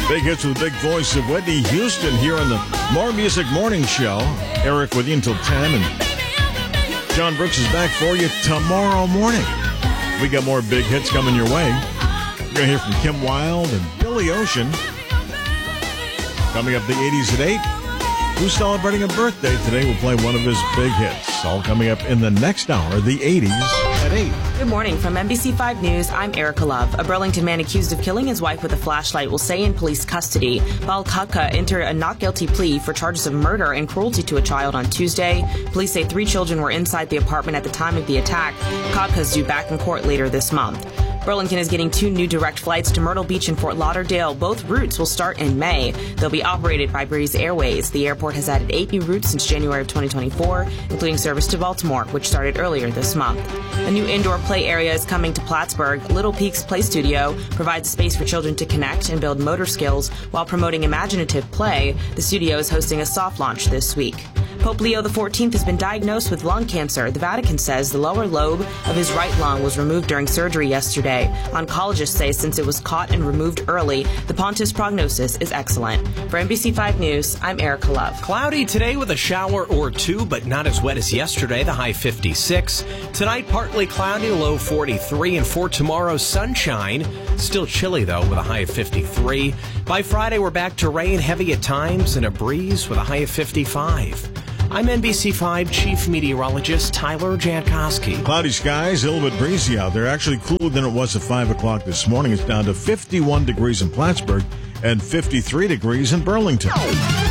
Big hits with the big voice of Whitney Houston here on the More Music Morning Show. Eric with you until 10, and John Brooks is back for you tomorrow morning. We got more big hits coming your way. You're going to hear from Kim Wilde and Billy Ocean. Coming up the 80s at 8. Who's celebrating a birthday today? We'll play one of his big hits. All coming up in the next hour, the 80s at 8. Good morning. From NBC5 News, I'm Erica Love. A Burlington man accused of killing his wife with a flashlight will stay in police custody. Bal Katka entered a not guilty plea for charges of murder and cruelty to a child on Tuesday. Police say 3 children were inside the apartment at the time of the attack. Katka's due back in court later this month. Burlington is getting 2 new direct flights to Myrtle Beach and Fort Lauderdale. Both routes will start in May. They'll be operated by Breeze Airways. The airport has added 8 new routes since January of 2024, including service to Baltimore, which started earlier this month. A new indoor play area is coming to Plattsburgh. Little Peaks Play Studio provides space for children to connect and build motor skills while promoting imaginative play. The studio is hosting a soft launch this week. Pope Leo XIV has been diagnosed with lung cancer. The Vatican says the lower lobe of his right lung was removed during surgery yesterday. Oncologists say since it was caught and removed early, the pontiff's prognosis is excellent. For NBC5 News, I'm Erica Love. Cloudy today with a shower or 2, but not as wet as yesterday, the high 56. Tonight, partly cloudy, low 43. And for tomorrow, sunshine. Still chilly, though, with a high of 53. By Friday, we're back to rain, heavy at times, and a breeze with a high of 55. I'm NBC5 Chief Meteorologist Tyler Jankowski. Cloudy skies, a little bit breezy out there. Actually cooler than it was at 5 o'clock this morning. It's down to 51 degrees in Plattsburgh and 53 degrees in Burlington.